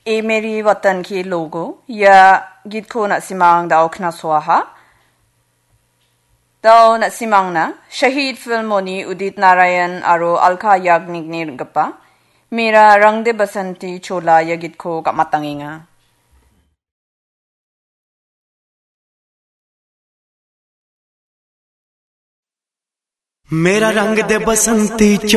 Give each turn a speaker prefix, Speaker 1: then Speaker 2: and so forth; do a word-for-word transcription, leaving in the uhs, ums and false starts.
Speaker 1: ए मेरी वतन की लोगो या गीत को न सिमांग दाओ खना स्वाहा दाओ न सिमांग ना शहीद फिल्मोनी उदित नारायण आरो अलका याग्निक ने गप्पा मेरा रंग दे बसंती चोला या गीत को कमातंगिंगा
Speaker 2: मेरा रंग दे बसंती